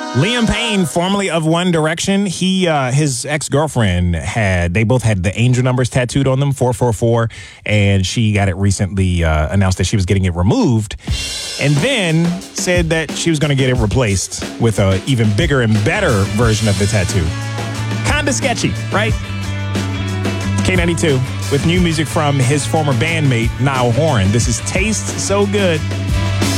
Liam Payne, formerly of One Direction, his ex-girlfriend they both had the angel numbers tattooed on them, 444, and she got it recently announced that she was getting it removed, and then said that she was going to get it replaced with an even bigger and better version of the tattoo. Kinda sketchy, right? K92 with new music from his former bandmate, Niall Horan. This is Taste So Good.